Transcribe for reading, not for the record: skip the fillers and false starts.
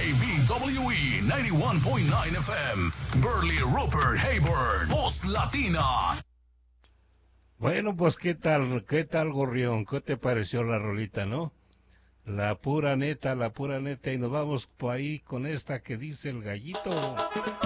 KBWE 91.9 FM, Burley, Rupert, Hayward, Voz Latina. Bueno, pues qué tal, Gorrión, ¿qué te pareció la rolita, no? La pura neta, y nos vamos por ahí con esta que dice el gallito.